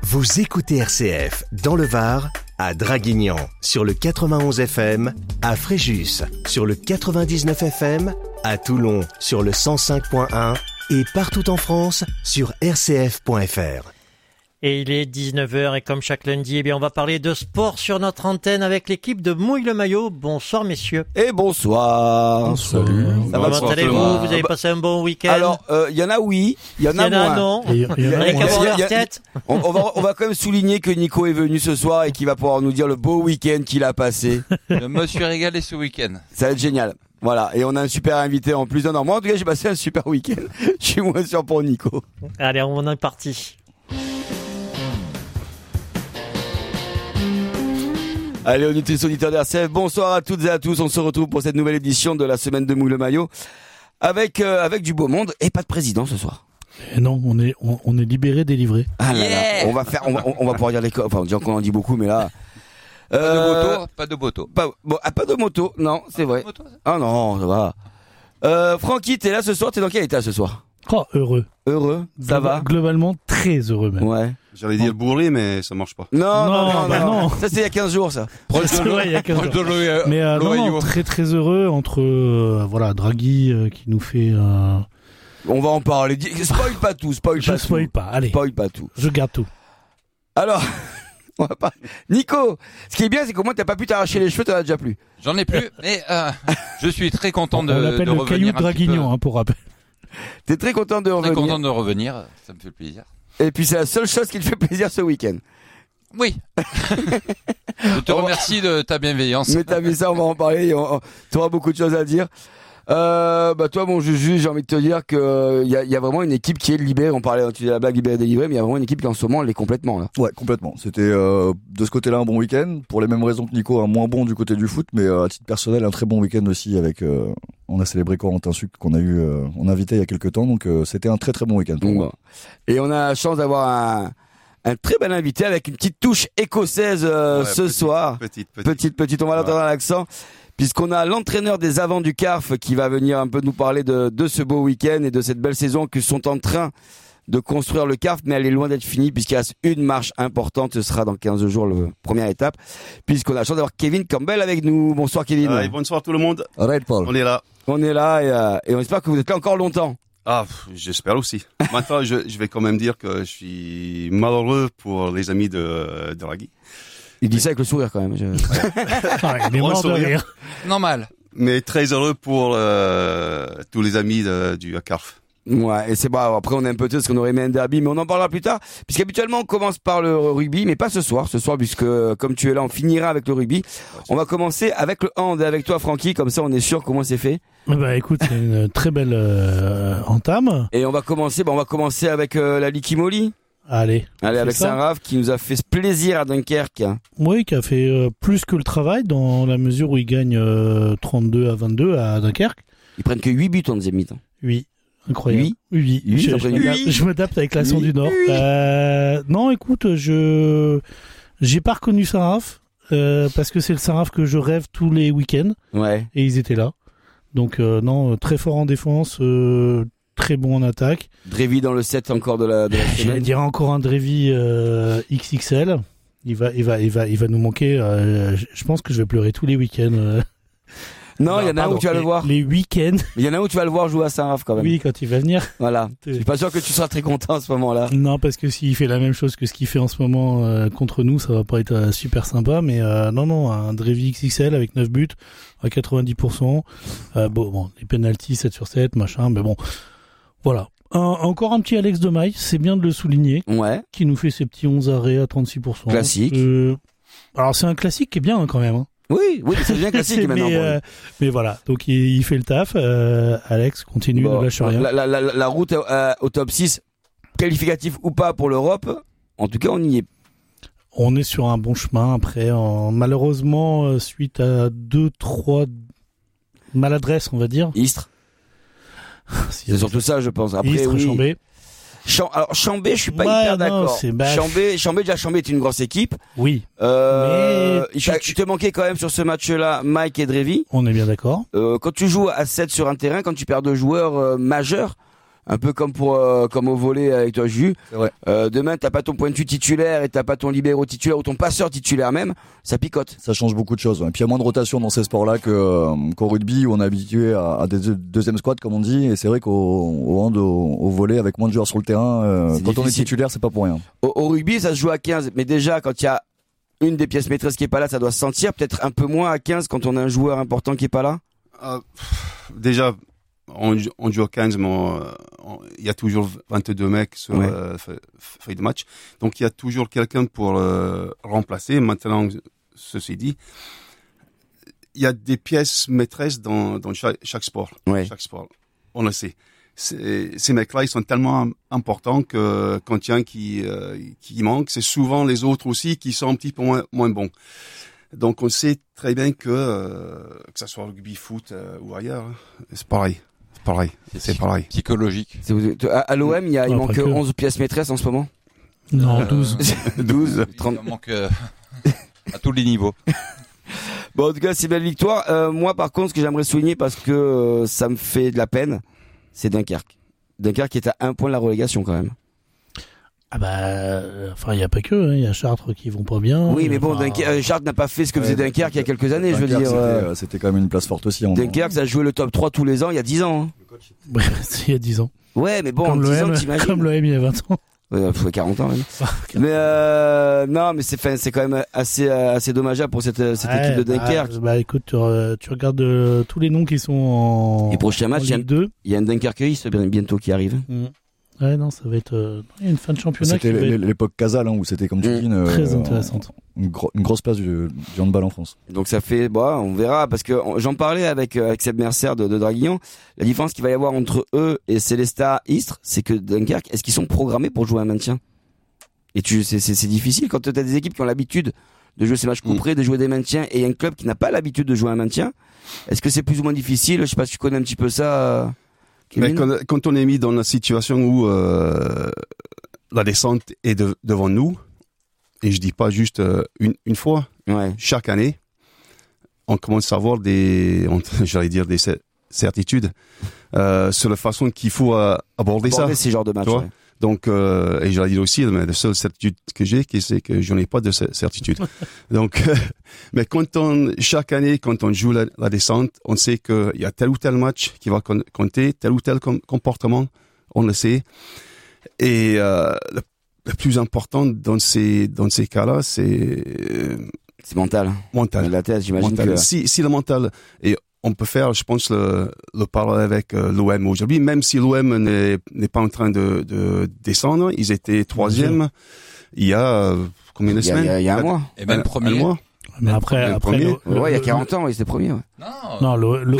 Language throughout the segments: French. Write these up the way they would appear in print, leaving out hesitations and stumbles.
Vous écoutez RCF dans le Var, à Draguignan sur le 91 FM, à Fréjus sur le 99 FM, à Toulon sur le 105.1 et partout en France sur rcf.fr. Et il est 19h et comme chaque lundi, on va parler de sport sur notre antenne avec l'équipe de Mouille le Maillot. Bonsoir messieurs. Et bonsoir. Salut. Comment allez-vous ? Vous avez passé un bon week-end ? Alors, il y en a oui, il y en a moins. Non. Il y en a qu'à voir leur tête. On va quand même souligner que Nico est venu ce soir et qu'il va pouvoir nous dire le beau week-end qu'il a passé. Je me suis régalé ce week-end. Ça va être génial. Voilà, et on a un super invité en plus. Non, moi en tout cas j'ai passé un super week-end. Je suis moins sûr pour Nico. Allez, on est parti. Allez, auditeurs d'RCF, bonsoir à toutes et à tous. On se retrouve pour cette nouvelle édition de la semaine de Mouille le Maillot avec du beau monde et pas de président ce soir. Et non, on est libéré, délivré. Ah là là, on va pouvoir dire les codes. Enfin, on dit qu'on en dit beaucoup, mais là. Pas de moto. Pas de moto, non, c'est vrai. Ah non, ça va. Francky, t'es là ce soir, t'es dans quel état ce soir? Oh, heureux. Heureux, ça va? Globalement, très heureux même. Ouais. J'allais dire bourré, mais ça marche pas. Non. Ça, c'est il y a 15 jours, ça. C'est vrai, il y a 15 jours. Mais non, très très heureux entre Draghi qui nous fait... On va en parler. Spoil pas tout, Je spoil pas, allez. Spoil pas tout. Je garde tout. Alors, on va pas... Nico, ce qui est bien, c'est qu'au moins t'as pas pu t'arracher les cheveux, t'en as déjà plus. J'en ai plus, mais je suis très content de revenir. On l'appelle le caillou de Draguignan, pour rappel. T'es très content de revenir. Très content de revenir, ça me fait plaisir. Et puis c'est la seule chose qui te fait plaisir ce week-end. Oui. Je te remercie de ta bienveillance. Mais t'as vu ça, on va en parler. T'auras beaucoup de choses à dire. Toi, mon Juju, j'ai envie de te dire que il y a vraiment une équipe qui est libérée. On parlait, tu dis la blague libérée délivrée, mais il y a vraiment une équipe qui en ce moment l'est complètement là. Ouais, complètement. C'était de ce côté-là un bon week-end. Pour les mêmes raisons que Nico, un moins bon du côté du foot, mais à titre personnel, un très bon week-end aussi avec. On a célébré Corentin Suc qu'on a eu, on a invité il y a quelques temps, donc c'était un très très bon week-end pour moi. Et on a la chance d'avoir un très bel invité avec une petite touche écossaise ce soir. Petite. On va l'entendre à l'accent. Puisqu'on a l'entraîneur des avants du CARF qui va venir un peu nous parler de ce beau week-end et de cette belle saison que sont en train de construire le CARF, mais elle est loin d'être finie puisqu'il reste une marche importante, ce sera dans 15 jours la première étape, puisqu'on a la chance d'avoir Kevin Campbell avec nous. Bonsoir Kevin. Bonsoir tout le monde. Right, Paul. On est là et on espère que vous êtes là encore longtemps. J'espère aussi. Maintenant, je vais quand même dire que je suis malheureux pour les amis de Draghi. Il dit ça avec le sourire quand même. Il est mort de rire. Normal. Mais très heureux pour tous les amis du CARF. Ouais, et c'est bon. Après, on est un peu triste parce qu'on aurait aimé un derby, mais on en parlera plus tard. Puisqu'habituellement, on commence par le rugby, mais pas ce soir. Ce soir, puisque comme tu es là, on finira avec le rugby. On va commencer avec le hand et avec toi, Francky. Comme ça, on est sûr comment c'est fait. Écoute, c'est une très belle entame. Et on va commencer avec la Likimoli. Allez, avec Saint-Raph qui nous a fait ce plaisir à Dunkerque. Oui, qui a fait plus que le travail dans la mesure où il gagne 32-22 à Dunkerque. Ils prennent que 8 buts en deuxième mi-temps. Oui, incroyable. Oui. Je m'adapte avec l'accent du Nord. Non, écoute, j'ai pas reconnu Saint-Raph parce que c'est le Saint-Raph que je rêve tous les week-ends. Ouais. Et ils étaient là. Donc non, très fort en défense. Très bon en attaque. Drévi dans le 7 encore de la semaine. J'allais dire encore un Drévi XXL. Il va nous manquer. Je pense que je vais pleurer tous les week-ends. Non, il y en a un où tu vas le voir. Les week-ends. Il y en a un où tu vas le voir jouer à Saint-Raph quand même. Oui, quand il va venir. Voilà. Je suis pas sûr que tu seras très content à ce moment-là. Non, parce que s'il fait la même chose que ce qu'il fait en ce moment contre nous, ça va pas être super sympa. Mais non, un Drévi XXL avec 9 buts à 90%. Bon, les penalties 7 sur 7, machin, mais bon. Voilà. Encore un petit Alex Demaille, c'est bien de le souligner. Ouais. Qui nous fait ses petits 11 arrêts à 36%. Classique. Alors c'est un classique qui est bien quand même. Hein. Oui, c'est bien classique maintenant. Mais voilà, donc il fait le taf. Alex continue, ne lâche rien. La route au top 6, qualificatif ou pas pour l'Europe, en tout cas on y est. On est sur un bon chemin après. Malheureusement, suite à 2-3 maladresses, on va dire. Istres. C'est surtout ça, je pense. Après, Istres, oui. Chambé. Alors Chambé, je suis pas hyper d'accord. Chambé, une grosse équipe. Oui. Il te manquait quand même sur ce match-là Mike et Drévi. On est bien d'accord. Quand tu joues à 7 sur un terrain, quand tu perds 2 joueurs majeurs, un peu comme au volley avec toi, Jules. Demain, t'as pas ton pointu titulaire et t'as pas ton libéro titulaire ou ton passeur titulaire même, ça picote. Ça change beaucoup de choses. Et puis il y a moins de rotation dans ces sports-là qu'au rugby où on est habitué à des deuxième squad comme on dit. Et c'est vrai qu'au hand, au volley, avec moins de joueurs sur le terrain, quand on est titulaire, c'est pas pour rien. Au rugby, ça se joue à 15, mais déjà quand il y a une des pièces maîtresses qui est pas là, ça doit se sentir. Peut-être un peu moins à 15 quand on a un joueur important qui est pas là. Déjà, on joue à 15, mais il y a toujours 22 mecs sur feuille de match. Donc il y a toujours quelqu'un pour remplacer. Maintenant, ceci dit, il y a des pièces maîtresses dans chaque sport. Chaque sport, on le sait. Ces mecs-là, ils sont tellement importants que quand il y a un qui manque, c'est souvent les autres aussi qui sont un petit peu moins bons. Donc on sait très bien que ça soit rugby, foot ou ailleurs, c'est pareil. C'est pareil. Psychologique. À l'OM, il manque 11 pièces maîtresses en ce moment. Non, 12. 12, 30. Il manque à tous les niveaux. Bon, en tout cas, c'est belle victoire. Moi, par contre, ce que j'aimerais souligner, parce que ça me fait de la peine, c'est Dunkerque. Dunkerque qui est à 1 point de la relégation quand même. Ah bah, enfin, il y a pas que, il y a Chartres qui vont pas bien. Oui, mais bon, Chartres n'a pas fait ce que faisait Dunkerque il y a quelques années, je veux dire. C'était quand même une place forte aussi. Dunkerque, ça a joué le top 3 tous les ans, il y a 10 ans. Ouais, il y a 10 ans. Ouais, mais bon, comme 10 ans, l'OM, t'imagines. Comme l'OM il y a 20 ans. Ouais, 40 ans même. Mais non, mais c'est quand même assez dommageable pour cette équipe de Dunkerque. Bah écoute, tu regardes tous les noms qui sont en. Et prochain match, il y a un Dunkerqueiste bientôt qui arrive. Ouais, non, ça va être il y a une fin de championnat. C'était l'époque Casal, où c'était comme tu dis très intéressante. Une grosse place du handball en France. Donc ça fait, on verra, parce que j'en parlais avec Seb Mercer de Draguignan. La différence qu'il va y avoir entre eux et Célestat Istres, c'est que Dunkerque, est-ce qu'ils sont programmés pour jouer un maintien? Et c'est difficile quand tu as des équipes qui ont l'habitude de jouer ces matchs couperés, de jouer des maintiens, et un club qui n'a pas l'habitude de jouer un maintien. Est-ce que c'est plus ou moins difficile? Je sais pas si tu connais un petit peu ça. Mais quand on est mis dans la situation où la descente est devant nous, et je dis pas juste une fois, chaque année, on commence à avoir des certitudes sur la façon qu'il faut aborder ces genres de matchs. Donc, et j'allais dire aussi, mais la seule certitude que j'ai, c'est que je n'ai pas de certitude. Donc, mais chaque année, quand on joue la descente, on sait qu'il y a tel ou tel match qui va compter, tel ou tel comportement, on le sait. Et le plus important dans ces cas-là, c'est mental. La tête, j'imagine que si le mental et on peut faire, je pense, le parallèle avec l'OM aujourd'hui, même si l'OM n'est pas en train de descendre. Ils étaient 3e il y a combien de semaines? Il y a un mois. Et même premier. Un mois. Mais après il y a 40 ans, ils étaient premiers. Non,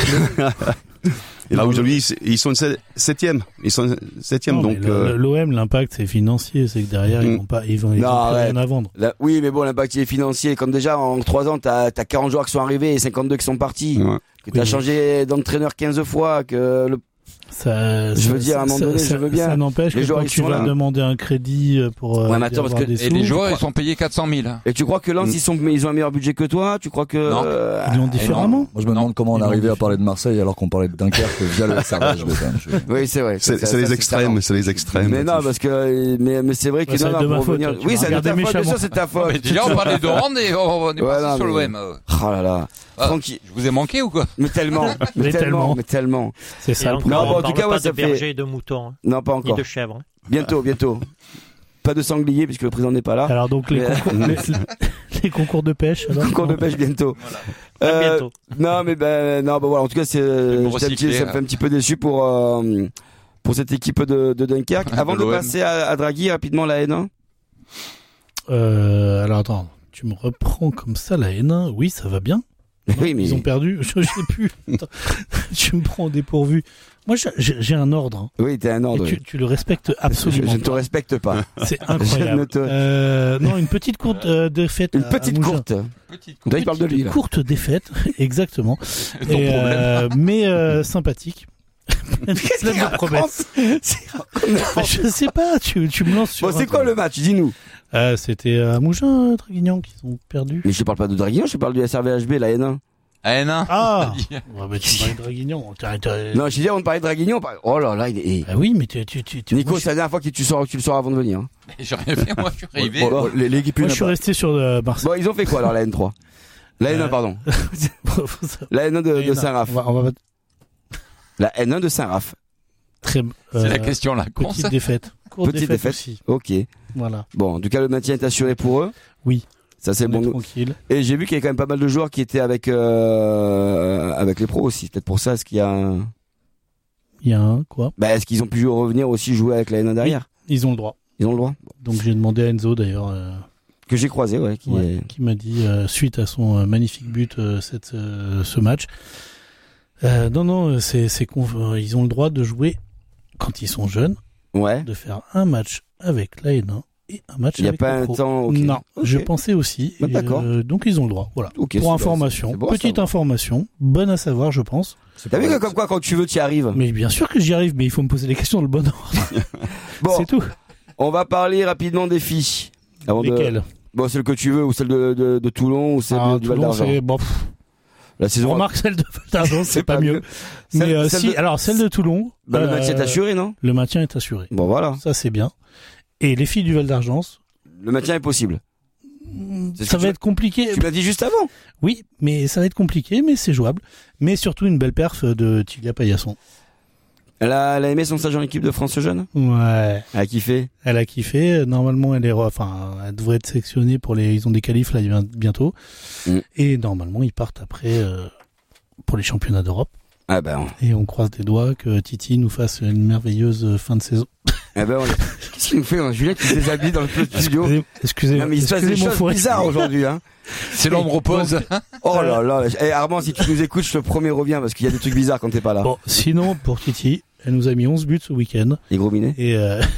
et là aujourd'hui, ils sont 7e. Ils sont 7e, non, donc l'OM, l'impact c'est financier, c'est que derrière ils vont rien à vendre. Oui, mais bon, l'impact il est financier. Comme déjà en 3 ans, t'as 40 joueurs qui sont arrivés et 52 qui sont partis. Que t'as changé d'entraîneur 15 fois, que je veux dire, à un moment donné, je veux bien. Ça n'empêche que quand tu vas demander un crédit pour des sous, et les joueurs, ils sont payés 400 000. Et tu crois que Lens, ils ont un meilleur budget que toi? Tu crois que ils l'ont différemment? Moi, je me demande comment on est arrivé à parler de Marseille alors qu'on parlait de Dunkerque via le servage. Oui, c'est vrai. C'est les extrêmes, c'est les extrêmes. Mais non, parce que mais c'est vrai que c'est de ma faute. Oui, c'est de ta faute. Bien sûr, c'est ta faute. Déjà, on parlait de Rand et on est passé sur l'OM. Oh là là. Je vous ai manqué ou quoi? Mais tellement. C'est ça. Non, en tout cas, ça fait berger de moutons. Non, pas encore. Ni de chèvres. Bientôt. Pas de sanglier puisque le président n'est pas là. Alors donc les concours de pêche. Alors concours de pêche bientôt. Bientôt. Non, mais voilà. En tout cas, ça me fait un petit peu déçu pour cette équipe de Dunkerque. Avant de passer à Draghi rapidement la N1. Alors attends, tu me reprends comme ça la N1. Oui, ça va bien. Oui, mais ils ont perdu. Je sais plus. Tu me prends au dépourvu. Moi, j'ai un ordre. Oui, t'as un ordre. Et tu le respectes absolument. Je ne te respecte pas. C'est incroyable. Non, une petite courte défaite. Une petite courte. Il parle de lui. Une courte défaite, exactement. Mais sympathique. Qu'est-ce qu'il y a de promesse? Je sais pas. Tu me lances sur. Bon, c'est quoi le match? Dis-nous. C'était à Mougins, Draguignan, qui sont perdus. Mais je parle pas de Draguignan, je parle du SRVHB, la N1. À N1. Ah bah, tu parlais de Draguignan. Non, je disais, on parlait de Draguignan. Oh là là, il est... Ah oui, mais tu Nico, c'est la dernière fois que tu le sors avant de venir. Hein. J'ai rien fait, moi, je suis arrivé. Bon, L'équipe moi, je suis resté sur Marseille. Bon, ils ont fait quoi alors, la N3 La N1, pardon. La N1 de Saint-Raph. On va... La N1 de Saint-Raph. Très, c'est la question là. Petite défaite. Petite défaite aussi. Ok. Voilà. Bon, en tout cas, le maintien est assuré pour eux. Oui. Ça c'est bon. Tranquille. Et j'ai vu qu'il y avait quand même pas mal de joueurs qui étaient avec les pros aussi. Peut-être pour ça, est-ce qu'il y a un... Il y a un quoi? Bah, est-ce qu'ils ont pu revenir aussi jouer avec la N1 derrière? Oui, ils ont le droit. Ils ont le droit. Donc j'ai demandé à Enzo d'ailleurs. Que j'ai croisé, ouais. Qui m'a dit suite à son magnifique but ce match. Non, ils ont le droit de jouer quand ils sont jeunes. Ouais. De faire un match avec la N1 et un match avec les pros. Il n'y a pas un temps. Okay. Non, okay. je pensais aussi. Bah, d'accord. Donc ils ont le droit. Voilà. Okay, pour information, petite information, bonne à savoir, je pense. T'as vu que comme quoi, quand tu veux, tu y arrives. Mais bien sûr que j'y arrive, mais il faut me poser les questions dans le bon ordre. Bon, c'est tout. On va parler rapidement des filles. Lesquelles? Bon, celle que tu veux, ou celle de Toulon, ou celle du Val d'Argent. La saison. Remarque celle de Val d'Argent, c'est pas mieux. Mais alors celle de Toulon. Le maintien est assuré, non? Le maintien est assuré. Bon, voilà. Ça, c'est bien. Et les filles du Val d'Argent. Le maintien est possible. Ça va être compliqué. Tu l'as dit juste avant. Oui, mais ça va être compliqué, mais c'est jouable. Mais surtout une belle perf de Tilia Paillasson. Elle a aimé son stage en équipe de France jeune. Ouais. Elle a kiffé. Elle a kiffé. Normalement, elle devrait être sélectionnée ils ont des qualifs là bientôt. Et normalement, ils partent après pour les championnats d'Europe. Ah ben. Et on croise des doigts que Titi nous fasse une merveilleuse fin de saison. Eh ben, qu'est-ce qu'il nous fait, Julien qui se déshabille dans le studio? Excusez-moi. Mais il se passe des choses bizarres aujourd'hui, hein. C'est l'ombre repose. Oh là là. Armand, si tu nous écoutes, je te promets, reviens, parce qu'il y a des trucs bizarres quand t'es pas là. Bon, sinon, pour Titi, elle nous a mis 11 buts ce week-end. Et gros minet. Et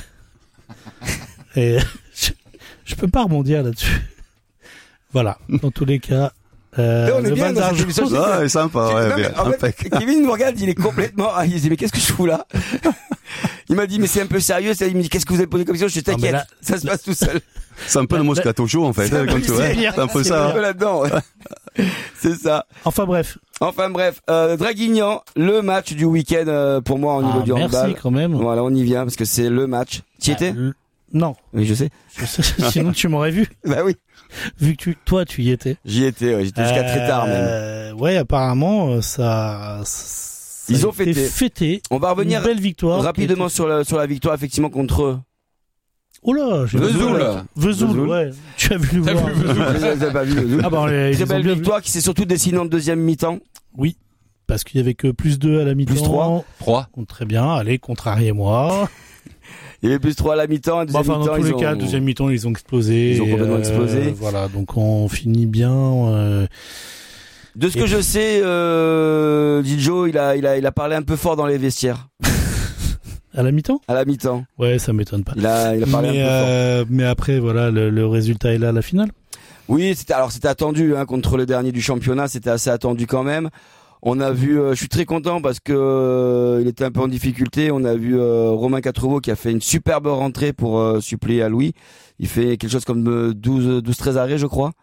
je peux pas rebondir là-dessus. Voilà. Dans tous les cas, on est bien dans cette émission. Ah, sympa, ouais, bien. En fait, Kevin me regarde, il est complètement, il dit, mais qu'est-ce que je fous là? Il m'a dit, mais c'est un peu sérieux, il me dit, qu'est-ce que vous avez posé comme question? Je suis t'inquiète, ça se passe tout seul. C'est un peu le Moscato Show, en fait, quand tu vois. C'est un peu ça. Un peu là-dedans, ouais. C'est ça. Enfin bref, Draguignan, le match du week-end, pour moi, au niveau du handball. Merci quand même. Voilà, on y vient, parce que c'est le match. Tu y étais? Non. Oui, je sais. Sinon, tu m'aurais vu. Bah oui. Vu que toi, tu y étais. J'y étais, ouais, j'étais jusqu'à très tard même. Ouais, apparemment, ça ils ont fêté. On va revenir une belle victoire. Rapidement sur la victoire, effectivement, contre eux. Oh là, j'ai Vesoul, ouais. Tu as vu le voir. T'as pas vu Vesoul. Ah bah, très belle victoire qui s'est surtout dessinée en deuxième mi-temps. Oui. Parce qu'il y avait que plus 2 à la mi-temps. Plus 3. Très bien. Allez, contrariez-moi. Il y avait plus 3 à la mi-temps. Dans tous les cas, deuxième mi-temps, ils ont explosé. Ils ont complètement explosé. Voilà. Donc, on finit bien, de ce que je sais, Dijo, il a parlé un peu fort dans les vestiaires. À la mi-temps? À la mi-temps. Ouais, ça m'étonne pas. Il a parlé un peu fort. Mais après, voilà, le résultat est là à la finale. Oui, c'était attendu, hein, contre le dernier du championnat, c'était assez attendu quand même. On a vu, je suis très content parce que il était un peu en difficulté. On a vu Romain Quatreveau qui a fait une superbe rentrée pour suppléer à Louis. Il fait quelque chose comme 12-13 arrêts, je crois.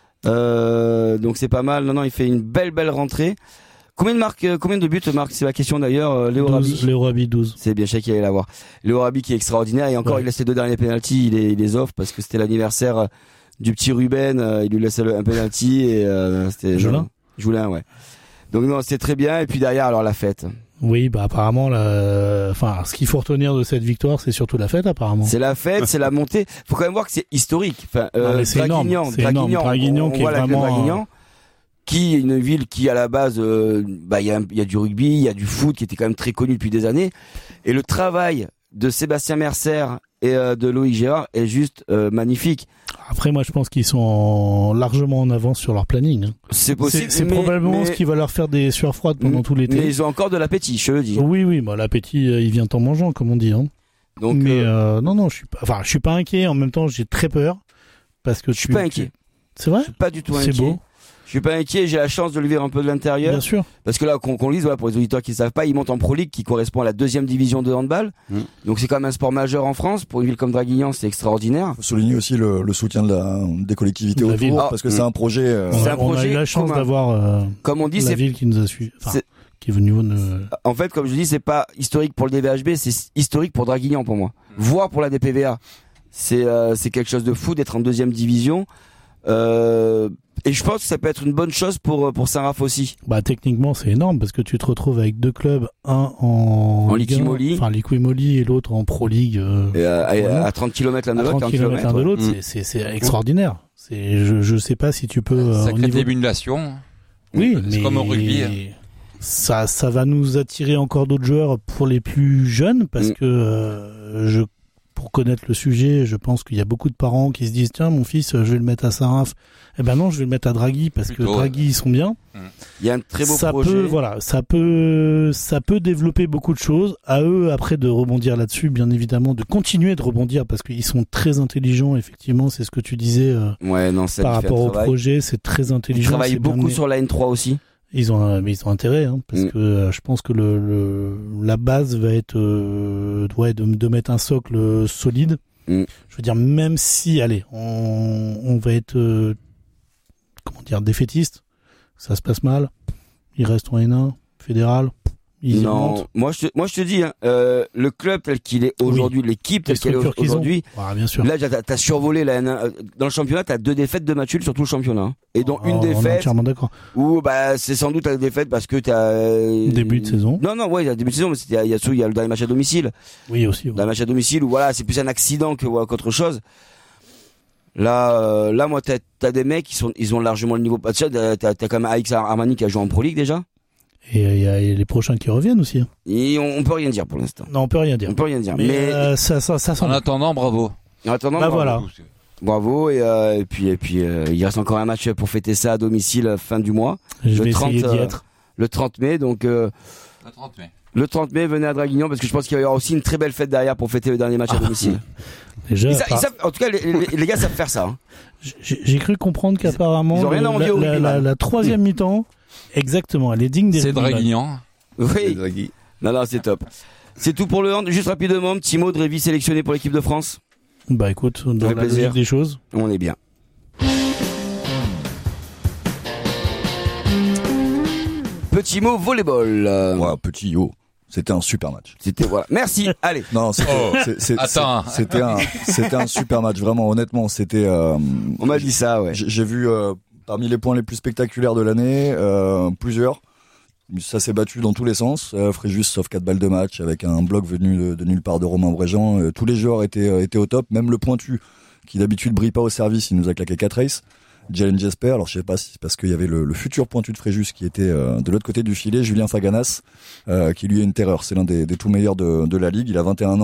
Donc c'est pas mal. Non, il fait une belle rentrée. Combien de buts marque? C'est la question d'ailleurs. Léo Rabi 12. C'est bien, je sais qu'il allait l'avoir. Léo Rabi qui est extraordinaire et encore il laisse les 2 derniers pénaltys, il les offre parce que c'était l'anniversaire du petit Ruben. Il lui laisse un pénalty et c'était Joulin, ouais. Donc non, c'est très bien. Et puis derrière, alors la fête. Oui, bah apparemment, ce qu'il faut retenir de cette victoire, c'est surtout la fête, apparemment. C'est la fête, c'est la montée. Faut quand même voir que c'est historique. Enfin, c'est Draguignan, qui est vraiment Draguignan, qui est une ville qui à la base, il y a du rugby, il y a du foot qui était quand même très connu depuis des années. Et le travail de Sébastien Mercer et de Loïc Gérard est juste magnifique. Après, moi, je pense qu'ils sont largement en avance sur leur planning. C'est possible. C'est probablement ce qui va leur faire des sueurs froides pendant tout l'été. Mais ils ont encore de l'appétit, je le dis. Oui, bah, l'appétit, il vient en mangeant, comme on dit. Hein. Donc, mais non, je suis pas inquiet. En même temps, j'ai très peur parce que je suis pas inquiet. C'est vrai? Je suis pas du tout inquiet. C'est beau. Je suis pas inquiet, j'ai la chance de le vivre un peu de l'intérieur. Bien sûr. Parce que là, qu'on lise, voilà, pour les auditeurs qui ne savent pas, il monte en Pro League qui correspond à la 2e division de handball. Donc c'est quand même un sport majeur en France. Pour une ville comme Draguignan, c'est extraordinaire. Faut souligner aussi le soutien des collectivités autour, parce que c'est un projet. On a eu la chance d'avoir, comme on dit, la ville qui nous a suivi. Qui est venu. En fait, comme je dis, c'est pas historique pour le DVHB, c'est historique pour Draguignan pour moi. Voire pour la DPVA. C'est quelque chose de fou d'être en 2e division. Et je pense que ça peut être une bonne chose pour Saint-Raph aussi. Bah techniquement c'est énorme parce que tu te retrouves avec 2 clubs, un en Liquimoli, enfin Liquimoli et l'autre en Pro League. À 30 km l'un de l'autre, 30 km l'un de l'autre, c'est extraordinaire. Je sais pas si tu peux. Sacrée d'émulation. Oui, c'est mais comme au rugby. Ça va nous attirer encore d'autres joueurs pour les plus jeunes parce que pour connaître le sujet, je pense qu'il y a beaucoup de parents qui se disent tiens mon fils je vais le mettre à Saint-Raph. Eh ben non, je vais le mettre à Dragui parce que Dragui ils sont bien. Il y a un très beau projet. Ça peut développer beaucoup de choses. À eux après de rebondir là-dessus, bien évidemment, de continuer de rebondir parce qu'ils sont très intelligents. Effectivement, c'est ce que tu disais. Par rapport au projet, c'est très intelligent. Ils travaillent beaucoup sur la N3 aussi. Ils ont intérêt, parce que je pense que la base va être de mettre un socle solide. Je veux dire, même si, allez, on va être défaitiste, ça se passe mal, ils restent en N1, fédéral. Non, moi je te dis, le club tel qu'il est aujourd'hui, l'équipe telle qu'elle est aujourd'hui, bien sûr. Là t'as survolé la N1. Dans le championnat, t'as 2 défaites de match nul sur tout le championnat, et dont une défaite. On est entièrement d'accord. Où c'est sans doute la défaite parce que t'as début de saison. Non, il y a début de saison, mais il y a le dernier match à domicile. Oui aussi. Ouais. Dans le match à domicile où c'est plus un accident qu'autre chose. Là, moi t'as des mecs ils ont largement le niveau. T'as quand même Aix Armani qui a joué en Pro League déjà. Et il y a les prochains qui reviennent aussi. Et on peut rien dire pour l'instant. Non, on peut rien dire. Mais ça en attendant, bravo. Voilà. Bravo et puis il reste encore un match pour fêter ça à domicile fin du mois. Je vais essayer d'y être. Le 30 mai donc. Le 30 mai, venez à Draguignan parce que je pense qu'il va y aura aussi une très belle fête derrière pour fêter le dernier match à domicile. Déjà, en tout cas, les gars savent faire ça. Hein. J'ai cru comprendre qu'apparemment ils ont rien à envier au rugby, la 3e mi-temps. Exactement, elle est digne des. C'est Draguignan. Oui. Non, c'est top. C'est tout pour le hand. Juste rapidement, petit mot de Révi sélectionné pour l'équipe de France. Bah écoute, dans la logique des choses, on est bien. Petit mot volleyball. Petit yo. C'était un super match. Merci. Allez. Non, c'était un super match. Vraiment, honnêtement, c'était. On m'a dit ça, ouais. J'ai vu parmi les points les plus spectaculaires de l'année, plusieurs. Ça s'est battu dans tous les sens. Fréjus sauf 4 balles de match avec un bloc venu de nulle part de Romain Bréjean. Tous les joueurs étaient au top. Même le pointu, qui d'habitude brille pas au service, il nous a claqué 4 aces. Jalen Jesper, alors je sais pas si c'est parce qu'il y avait le futur pointu de Fréjus qui était de l'autre côté du filet, Julien Faganas, qui lui est une terreur. C'est l'un des tout meilleurs de la ligue. Il a 21 ans.